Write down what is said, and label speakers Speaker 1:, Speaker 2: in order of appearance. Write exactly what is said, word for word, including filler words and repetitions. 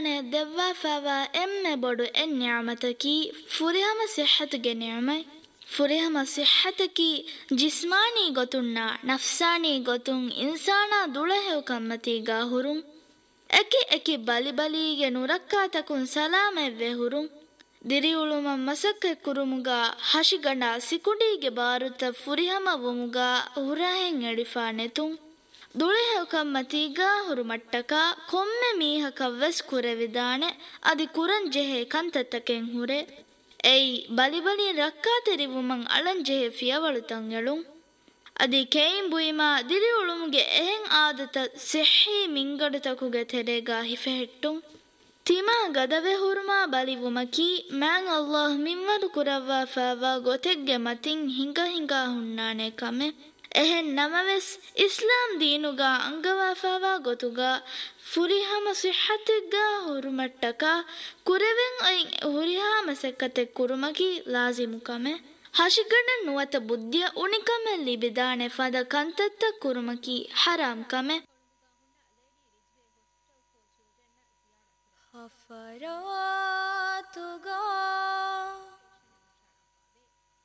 Speaker 1: ವಿಧಾನೆ ದೆವ್ವಾ fava ಎಮ್ಮೆ ಬೊಡು N ನ್ಯಾಮತಕಿ ಫುರಿಹಮ ಸಿಹ್ಹತುಗೆ ನ್ಯಾಮೈ ಫುರಿಹಮ ಸಿಹ್ಹತಕಿ ಜಿಸ್ಮಾನಿ ಗೊತುನ್ನ ನಫ್ಸಾನಿ ಗೊತುನ್ ಇನ್ಸಾನ ದುಳಹೆವು ಕಮ್ಮತಿಗಾ ಹುರುಂ ಎಕಿ ಎಕಿ ಬಲಿ ಬಲಿಗೆ ನುರಕ್ಕಾತಕುನ್ ಸಲಾಮೆವ್ವೆ ಹುರುಂ ದಿರಿಯುಳುಮ ಮಸಕ್ಕೆ ಕುರುಮುಗ ಹಶಿಗಂಡ ಸಿಕುಡಿಗೆ ಬಾರುತ ಫುರಿಹಮ ವಮುಗ ಹುರಹೆಂ ಎಡಿಫಾ ನೆತುಂ ದುಳಿಹೆವು ಕಮ್ಮತಿಗಾ ಹುರುಮಟ್ಟಕ ಕೊಮ್ಮೆ ಮೀಹಕವ್ವೆಸ್ ಕುರೆವಿದಾನೆ ಅದಿ ಕುರಂ ಜೆಹೆ ಕಂತತ್ತಕೆಂ ಹುರೆ ಏಯ್ ಬಲಿ ಬಲಿ ರಕ್ಕಾ ತೆರಿವುಮಂ ಅಳಂ ಜೆಹೆ ಫಿಯವಳುತಂ ಎಳುಂ ಅದಿ ಕೇಯಿಂ ಬುಯಿಮಾ ದಿರಿಯುಳುಮುಗೆ ಎಹೆಂ ಆದತ ಸಿಹ್ಹಿ ಮಿಂಗಡುತಕುಗೆ ತೆರೆಗಾ ಹಿಫೆಹೆಟ್ಟುಂ ತಿಮಾ ಗದವೆ ಹುರುಮಾ ಬಲಿವುಮಕಿ ಮ್ಯಾಂ ಅಲ್ಲಾಹ್ ಮಿಂವದು ಕುರವ್ವಾ ಫಾವಾ ಗೊತೆಗ್ಗೆ ಮತಿಂ ಹಿಂಗ ಹಿಂಗ ಹುಣ್ಣಾನೆ ಕಮೆ ಎಹೆನ್ ನಮವೆಸ್ ಇಸ್ಲಾಂ ದೀನುಗ ಅಂಗವಾ ಫಾವಾ ಗೊತುಗ ಫುರಿಹಮ ಸಿಹ್ಹತಿಗ್ಗ ಹುರುಮಟ್ಟಕ ಕುರೆವೆಂ ಐಂ ಹುರಿಹಾಮ ಸೆಕ್ಕತೆ ಕುರುಮಕಿ ಲಾಜಿಮು ಕಮೆ ಹಶಿಗಡ ನುವತ ಬುದ್ಧಿಯ ಉಣಿಕಮೆ ಲಿಬಿದಾನೆ ಫದ ಕಂತತ್ತ ಕುರುಮಕಿ ಹರಾಮ್ ಕಮೆ
Speaker 2: ಹಫರಾತುಗ